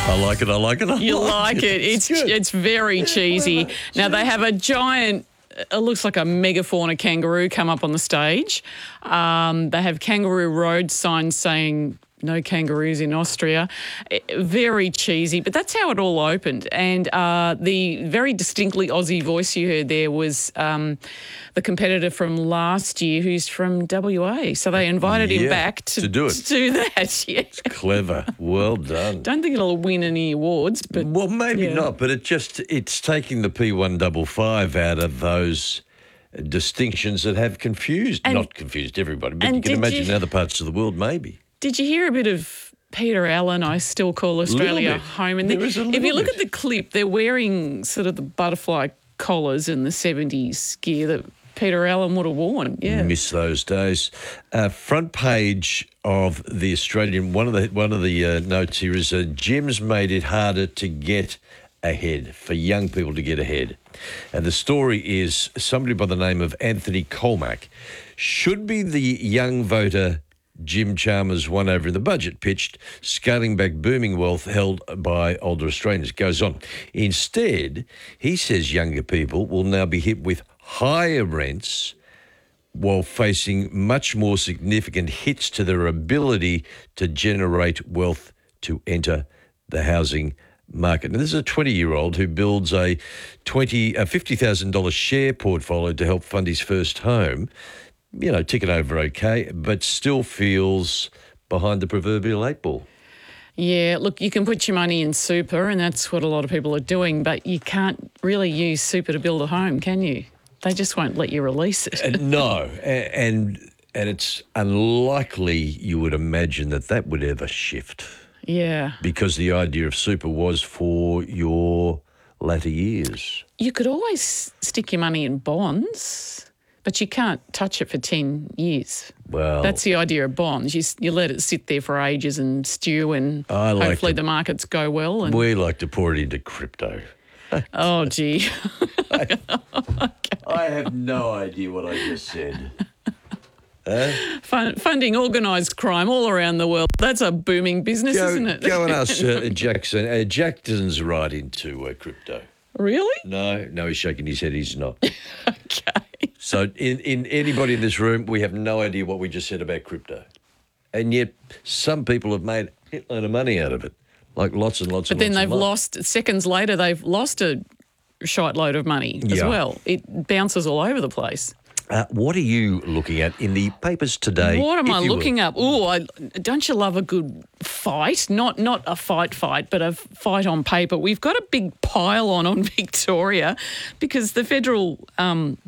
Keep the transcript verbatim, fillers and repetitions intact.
I like it, I like it, I You like, like it. It's good. it's very cheesy. Now, they have a giant, it looks like a megafauna kangaroo come up on the stage. Um, they have Kangaroo Road signs saying no kangaroos in Austria. Eh, Very cheesy, but that's how it all opened. And uh, the very distinctly Aussie voice you heard there was um, the competitor from last year who's from W A. So they invited him Yeah, back to, to do it. To do that, yeah. Clever. Well done. Don't think it'll win any awards, but Well, maybe yeah. not, but it just it's taking the P one fifty-five out of those distinctions that have confused, And- not confused everybody, but and you can did imagine you- in other parts of the world maybe. Did you hear a bit of Peter Allen, I still call Australia bit. home? And There the- is a if little you look bit. at the clip, they're wearing sort of the butterfly collars in the seventies gear that Peter Allen would have worn. Yeah. Miss those days. Uh, front page of the Australian. One of the one of the uh, notes here is uh, gyms made it harder to get ahead for young people to get ahead, and the story is somebody by the name of Anthony Colmack should be the young voter Jim Chalmers won over in the budget pitched, scaling back booming wealth held by older Australians. Goes on. Instead, he says younger people will now be hit with higher rents while facing much more significant hits to their ability to generate wealth to enter the housing market. Now, this is a twenty-year-old who builds a twenty, a fifty thousand dollars share portfolio to help fund his first home. You know, ticking over okay, but still feels behind the proverbial eight ball. Yeah, look, you can put your money in super, and that's what a lot of people are doing, but you can't really use super to build a home, can you? They just won't let you release it. Uh, no, a- and and it's unlikely you would imagine that that would ever shift, Yeah. because the idea of super was for your latter years. You could always stick your money in bonds, but you can't touch it for ten years. Well, That's the idea of bonds. You, s- you let it sit there for ages and stew, and I like hopefully to- the markets go well. And we like to pour it into crypto. oh, gee. I have no idea what I just said. Fun, funding organised crime all around the world. That's a booming business, Go, isn't it? go and ask uh, Jackson. Uh, Jackson's right into uh, crypto. Really? No, no, he's shaking his head. He's not. Okay. So, in, in anybody in this room, we have no idea what we just said about crypto, and yet some people have made a load of money out of it, like lots and lots. But and then lots they've and lost, seconds later, they've lost a shite load of money as Yeah. well. It bounces all over the place. Uh, what are you looking at in the papers today? What am if I you will? looking up? Oh, I, don't you love a good fight? Not not a fight fight, but a fight on paper. We've got a big pile on on Victoria because the federal um,